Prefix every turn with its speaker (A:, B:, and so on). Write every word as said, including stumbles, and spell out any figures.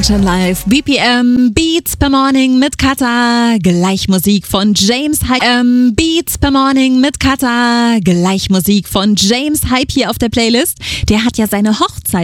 A: Schon live, B P M, Beats per Morning mit Kata, gleich Musik von James Hype. Ähm, Beats per Morning mit Kata, gleich Musik von James Hype hier auf der Playlist. Der hat ja seine Hochzeit